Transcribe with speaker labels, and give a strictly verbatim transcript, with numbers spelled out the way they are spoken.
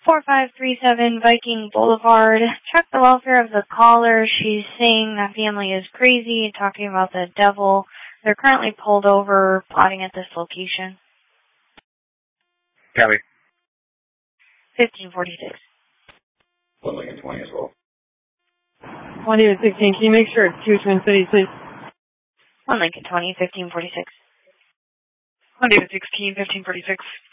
Speaker 1: four five three seven Viking Boulevard. Check the welfare of the caller. She's saying that family is crazy, talking about the devil. They're currently pulled over, plotting at this location.
Speaker 2: Copy.
Speaker 1: fifteen forty-six.
Speaker 2: one Lincoln twenty as well.
Speaker 3: one David sixteen, can you make sure it's two Twin Cities, please?
Speaker 1: one Lincoln twenty, fifteen forty-six.
Speaker 4: one David sixteen, fifteen forty-six.